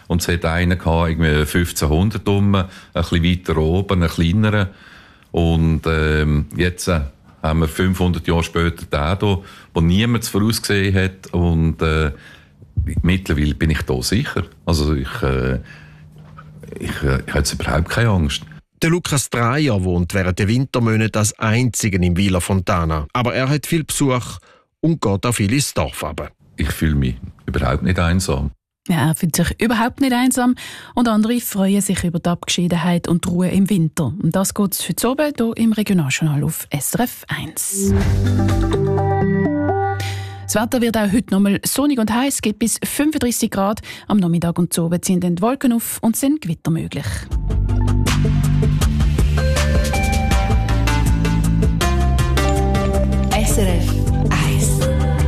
Und es hat einen gehabt, irgendwie 1500 rum, ein bisschen weiter oben, einen kleineren. Und jetzt haben wir 500 Jahre später den hier, wo niemand es vorausgesehen hat. Und mittlerweile bin ich da sicher. Also ich habe jetzt überhaupt keine Angst. Der Lukas Dreyer wohnt während der Wintermonate als Einziger im Villa Fontana. Aber er hat viel Besuch und geht auch viel ins Dorf runter. Ich fühle mich überhaupt nicht einsam. Ja, er fühlt sich überhaupt nicht einsam und andere freuen sich über die Abgeschiedenheit und die Ruhe im Winter. Und das geht es heute Abend hier im Regionaljournal auf SRF 1. Das Wetter wird auch heute nochmal sonnig und heiß, geht bis 35 Grad. Am Nachmittag und zu Abend ziehen dann die Wolken auf und sind Gewitter möglich. SRF 1.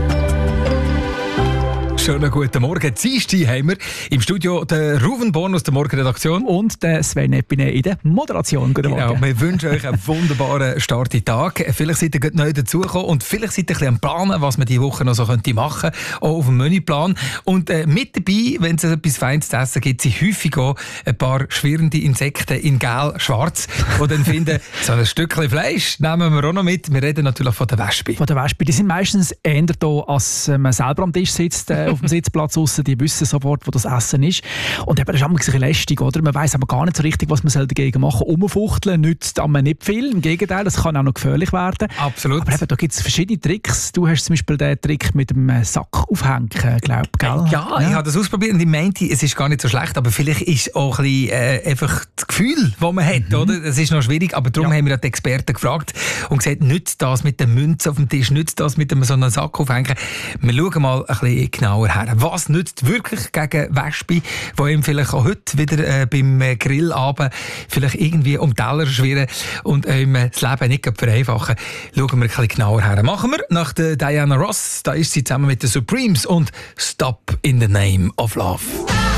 Schönen guten Morgen. Dienstag haben wir im Studio den Ruven Born aus der Morgenredaktion. Und den Sven Epine in der Moderation. Guten Morgen. Genau, wir wünschen euch einen wunderbaren Start in den Tag. Vielleicht seid ihr gerade neu dazugekommen und vielleicht seid ihr ein bisschen am Planen, was man diese Woche noch so machen könnte, auch auf dem Menüplan. Und mit dabei, wenn es etwas Feines zu essen gibt, sind häufig auch ein paar schwirrende Insekten in Gel-Schwarz, die dann finden, so ein Stückchen Fleisch nehmen wir auch noch mit. Wir reden natürlich von der Wespe. Von der Wespe. Die sind meistens eher da, als man selber am Tisch sitzt, auf dem Sitzplatz draussen. Die wissen sofort, wo das Essen ist. Und eben, das ist immer ein bisschen lästig, oder? Man weiss aber gar nicht so richtig, was man dagegen machen soll. Umfuchteln nützt aber nicht viel. Im Gegenteil, das kann auch noch gefährlich werden. Absolut. Aber eben, da gibt es verschiedene Tricks. Du hast zum Beispiel den Trick mit dem Sack aufhängen, glaube ich, gell? Ja, ich habe das ausprobiert und ich meinte, es ist gar nicht so schlecht, aber vielleicht ist auch ein bisschen einfach das Gefühl, das man hat, oder? Das ist noch schwierig, aber darum haben wir die Experten gefragt und gesagt, nützt das mit der Münze auf dem Tisch, nützt das mit so einem Sack aufhängen. Wir schauen mal ein bisschen genauer her. Was nützt wirklich gegen Wespe, die ihm vielleicht auch heute wieder beim Grillabend vielleicht irgendwie um die Teller schwirren und ihm das Leben nicht vereinfachen? Schauen wir ein bisschen genauer her. Machen wir nach der Diana Ross. Da ist sie zusammen mit den Supremes und Stop in the Name of Love.